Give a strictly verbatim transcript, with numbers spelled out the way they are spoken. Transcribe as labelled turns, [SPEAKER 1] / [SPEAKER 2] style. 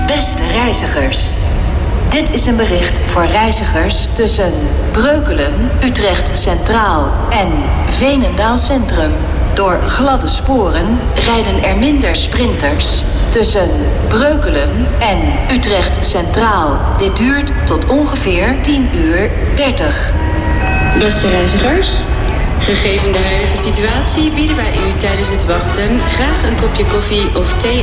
[SPEAKER 1] Beste reizigers. Dit is een bericht voor reizigers tussen Breukelen, Utrecht Centraal en Veenendaal Centrum. Door gladde sporen rijden er minder sprinters tussen Breukelen en Utrecht Centraal. Dit duurt tot ongeveer tien uur dertig.
[SPEAKER 2] Beste reizigers, gegeven de huidige situatie bieden wij u tijdens het wachten graag een kopje koffie of thee